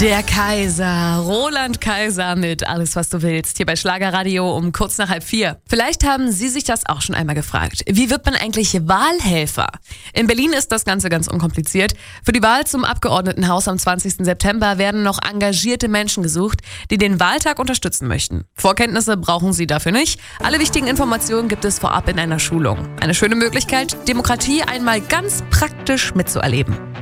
Der Kaiser, Roland Kaiser mit Alles, was du willst, hier bei Schlagerradio um kurz nach 3:30. Vielleicht haben Sie sich das auch schon einmal gefragt. Wie wird man eigentlich Wahlhelfer? In Berlin ist das Ganze ganz unkompliziert. Für die Wahl zum Abgeordnetenhaus am 20. September werden noch engagierte Menschen gesucht, die den Wahltag unterstützen möchten. Vorkenntnisse brauchen Sie dafür nicht. Alle wichtigen Informationen gibt es vorab in einer Schulung. Eine schöne Möglichkeit, Demokratie einmal ganz praktisch mitzuerleben.